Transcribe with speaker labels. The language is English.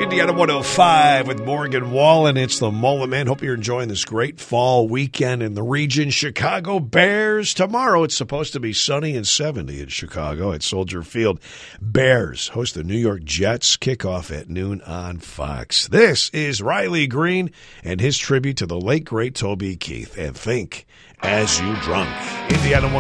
Speaker 1: Indiana 105 with Morgan Wallen. It's the Mullet Man. Hope you're enjoying this great fall weekend in the region. Chicago Bears tomorrow. It's supposed to be sunny and 70 in Chicago at Soldier Field. Bears host the New York Jets. Kickoff at noon on Fox. This is Riley Green and his tribute to the late, great Toby Keith. And think as you drunk. Indiana 105.